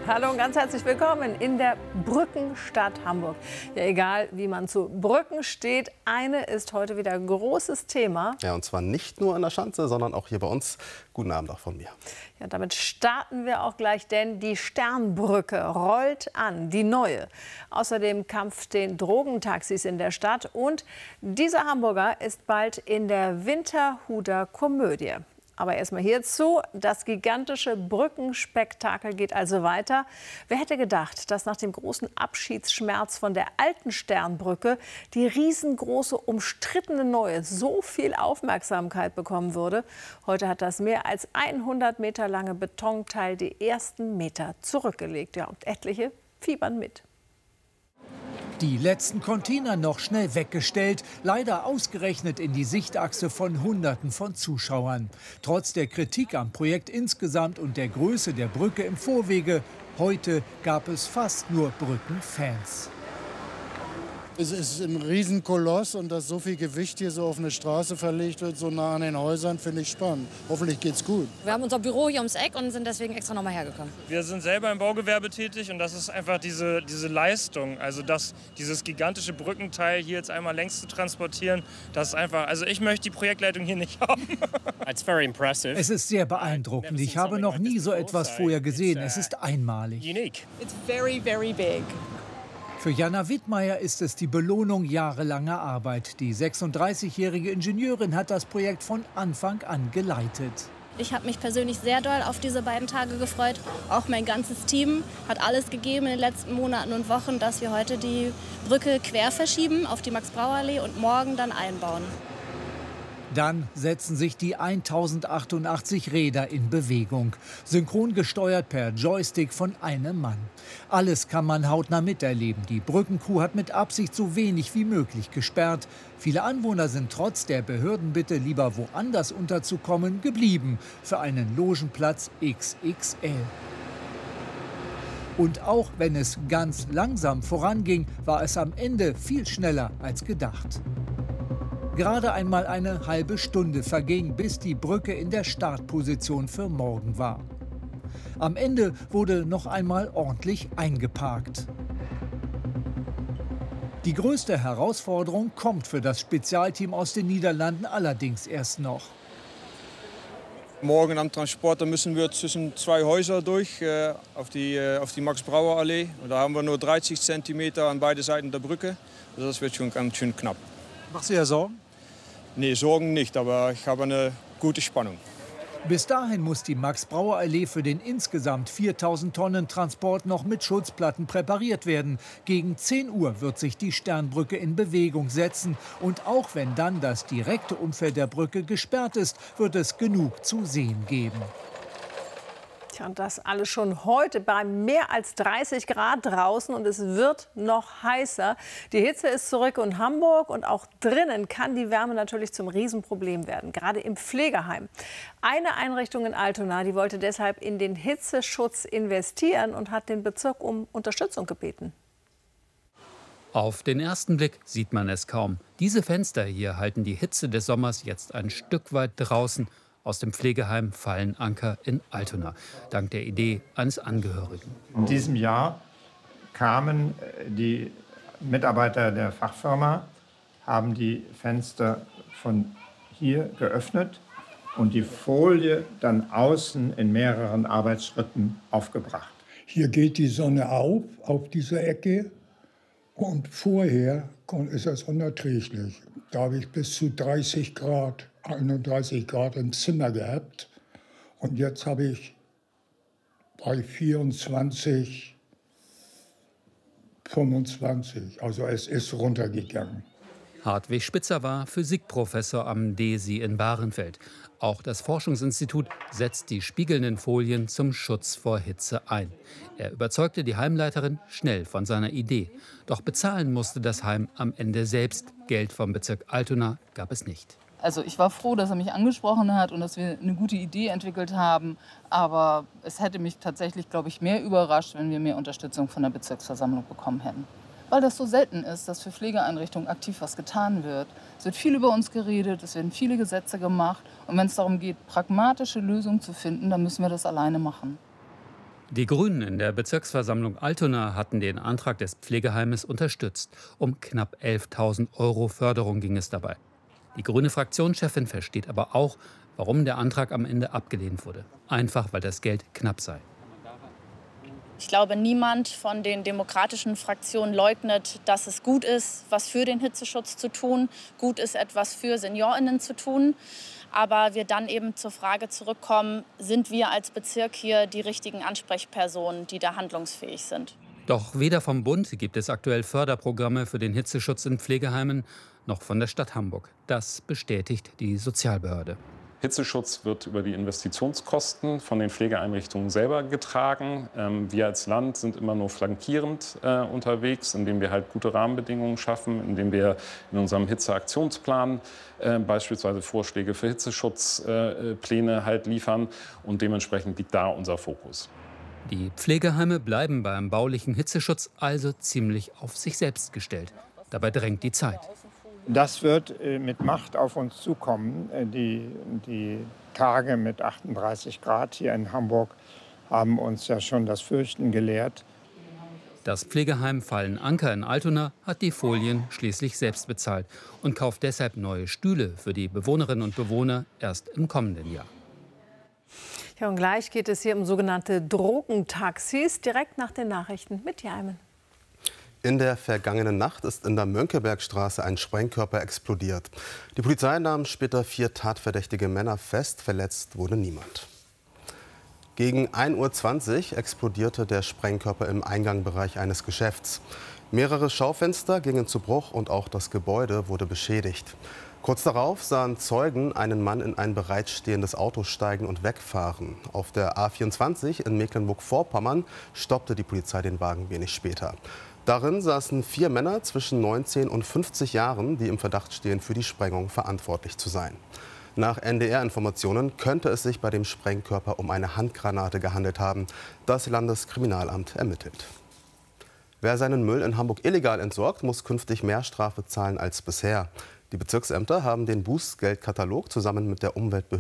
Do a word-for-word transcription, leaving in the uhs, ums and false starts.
Hallo und ganz herzlich willkommen in der Brückenstadt Hamburg. Ja, egal wie man zu Brücken steht, eine ist heute wieder großes Thema. Ja, und zwar nicht nur an der Schanze, sondern auch hier bei uns. Guten Abend auch von mir. Ja, damit starten wir auch gleich, denn die Sternbrücke rollt an, die neue. Außerdem kämpft den Drogentaxis in der Stadt und dieser Hamburger ist bald in der Winterhuder Komödie. Aber erstmal hierzu, das gigantische Brückenspektakel geht also weiter. Wer hätte gedacht, dass nach dem großen Abschiedsschmerz von der alten Sternbrücke die riesengroße, umstrittene neue so viel Aufmerksamkeit bekommen würde? Heute hat das mehr als hundert Meter lange Betonteil die ersten Meter zurückgelegt. Ja, und etliche fiebern mit. Die letzten Container noch schnell weggestellt, leider ausgerechnet in die Sichtachse von Hunderten von Zuschauern. Trotz der Kritik am Projekt insgesamt und der Größe der Brücke im Vorwege, heute gab es fast nur Brückenfans. Es ist ein Riesenkoloss und dass so viel Gewicht hier so auf eine Straße verlegt wird, so nah an den Häusern, finde ich spannend. Hoffentlich geht's gut. Wir haben unser Büro hier ums Eck und sind deswegen extra noch mal hergekommen. Wir sind selber im Baugewerbe tätig und das ist einfach diese, diese Leistung, also das, dieses gigantische Brückenteil hier jetzt einmal längs zu transportieren, das ist einfach, also ich möchte die Projektleitung hier nicht haben. Es ist sehr beeindruckend. Ich habe noch nie so etwas vorher gesehen. Es ist einmalig. It's very, very big. Für Jana Wittmeier ist es die Belohnung jahrelanger Arbeit. Die sechsunddreißigjährige Ingenieurin hat das Projekt von Anfang an geleitet. Ich habe mich persönlich sehr doll auf diese beiden Tage gefreut. Auch mein ganzes Team hat alles gegeben in den letzten Monaten und Wochen, dass wir heute die Brücke quer verschieben auf die Max-Brauer-Allee und morgen dann einbauen. Dann setzen sich die tausendachtundachtzig Räder in Bewegung, synchron gesteuert per Joystick von einem Mann. Alles kann man hautnah miterleben. Die Brückencrew hat mit Absicht so wenig wie möglich gesperrt. Viele Anwohner sind trotz der Behördenbitte, lieber woanders unterzukommen, geblieben für einen Logenplatz X X L. Und auch wenn es ganz langsam voranging, war es am Ende viel schneller als gedacht. Gerade einmal eine halbe Stunde verging, bis die Brücke in der Startposition für morgen war. Am Ende wurde noch einmal ordentlich eingeparkt. Die größte Herausforderung kommt für das Spezialteam aus den Niederlanden allerdings erst noch. Morgen am Transporter müssen wir zwischen zwei Häusern durch, äh, auf die, äh, auf die Max-Brauer-Allee. Und da haben wir nur dreißig Zentimeter an beide Seiten der Brücke. Also das wird schon ganz schön knapp. Machst du dir Sorgen? Nee, Sorgen nicht, aber ich habe eine gute Spannung. Bis dahin muss die Max-Brauer-Allee für den insgesamt viertausend Tonnen Transport noch mit Schutzplatten präpariert werden. Gegen zehn Uhr wird sich die Sternbrücke in Bewegung setzen. Und auch wenn dann das direkte Umfeld der Brücke gesperrt ist, wird es genug zu sehen geben. Tja, und das alles schon heute bei mehr als dreißig Grad draußen und es wird noch heißer. Die Hitze ist zurück in Hamburg und auch drinnen kann die Wärme natürlich zum Riesenproblem werden, gerade im Pflegeheim. Eine Einrichtung in Altona, die wollte deshalb in den Hitzeschutz investieren und hat den Bezirk um Unterstützung gebeten. Auf den ersten Blick sieht man es kaum. Diese Fenster hier halten die Hitze des Sommers jetzt ein Stück weit draußen. Aus dem Pflegeheim Fallenanker in Altona, dank der Idee eines Angehörigen. In diesem Jahr kamen die Mitarbeiter der Fachfirma, haben die Fenster von hier geöffnet und die Folie dann außen in mehreren Arbeitsschritten aufgebracht. Hier geht die Sonne auf, auf dieser Ecke, und vorher ist es unerträglich. Da habe ich bis zu dreißig Grad, einunddreißig Grad im Zimmer gehabt. Und jetzt habe ich bei vierundzwanzig, fünfundzwanzig. Also es ist runtergegangen. Hartwig Spitzer war Physikprofessor am D E S I in Bahrenfeld. Auch das Forschungsinstitut setzt die spiegelnden Folien zum Schutz vor Hitze ein. Er überzeugte die Heimleiterin schnell von seiner Idee. Doch bezahlen musste das Heim am Ende selbst. Geld vom Bezirk Altona gab es nicht. Also ich war froh, dass er mich angesprochen hat und dass wir eine gute Idee entwickelt haben. Aber es hätte mich tatsächlich, glaube ich, mehr überrascht, wenn wir mehr Unterstützung von der Bezirksversammlung bekommen hätten. Weil das so selten ist, dass für Pflegeeinrichtungen aktiv was getan wird. Es wird viel über uns geredet, es werden viele Gesetze gemacht. Und wenn es darum geht, pragmatische Lösungen zu finden, dann müssen wir das alleine machen. Die Grünen in der Bezirksversammlung Altona hatten den Antrag des Pflegeheimes unterstützt. Um knapp elftausend Euro Förderung ging es dabei. Die grüne Fraktionschefin versteht aber auch, warum der Antrag am Ende abgelehnt wurde. Einfach, weil das Geld knapp sei. Ich glaube, niemand von den demokratischen Fraktionen leugnet, dass es gut ist, was für den Hitzeschutz zu tun, gut ist, etwas für SeniorInnen zu tun. Aber wir dann eben zur Frage zurückkommen, sind wir als Bezirk hier die richtigen Ansprechpersonen, die da handlungsfähig sind? Doch weder vom Bund gibt es aktuell Förderprogramme für den Hitzeschutz in Pflegeheimen, noch von der Stadt Hamburg. Das bestätigt die Sozialbehörde. Hitzeschutz wird über die Investitionskosten von den Pflegeeinrichtungen selber getragen. Ähm, wir als Land sind immer nur flankierend äh, unterwegs, indem wir halt gute Rahmenbedingungen schaffen, indem wir in unserem Hitzeaktionsplan äh, beispielsweise Vorschläge für Hitzeschutzpläne äh, halt liefern. Und dementsprechend liegt da unser Fokus. Die Pflegeheime bleiben beim baulichen Hitzeschutz also ziemlich auf sich selbst gestellt. Dabei drängt die Zeit. Das wird mit Macht auf uns zukommen. Die, die Tage mit achtunddreißig Grad hier in Hamburg haben uns ja schon das Fürchten gelehrt. Das Pflegeheim Fallenanker in Altona hat die Folien schließlich selbst bezahlt und kauft deshalb neue Stühle für die Bewohnerinnen und Bewohner erst im kommenden Jahr. Ja, und gleich geht es hier um sogenannte Drogentaxis, direkt nach den Nachrichten mit Jaimen. In der vergangenen Nacht ist in der Mönckebergstraße ein Sprengkörper explodiert. Die Polizei nahm später vier tatverdächtige Männer fest, verletzt wurde niemand. Gegen ein Uhr zwanzig explodierte der Sprengkörper im Eingangbereich eines Geschäfts. Mehrere Schaufenster gingen zu Bruch und auch das Gebäude wurde beschädigt. Kurz darauf sahen Zeugen einen Mann in ein bereitstehendes Auto steigen und wegfahren. Auf der A vierundzwanzig in Mecklenburg-Vorpommern stoppte die Polizei den Wagen wenig später. Darin saßen vier Männer zwischen neunzehn und fünfzig Jahren, die im Verdacht stehen, für die Sprengung verantwortlich zu sein. Nach N D R-Informationen könnte es sich bei dem Sprengkörper um eine Handgranate gehandelt haben. Das Landeskriminalamt ermittelt. Wer seinen Müll in Hamburg illegal entsorgt, muss künftig mehr Strafe zahlen als bisher. Die Bezirksämter haben den Bußgeldkatalog zusammen mit der Umweltbehörde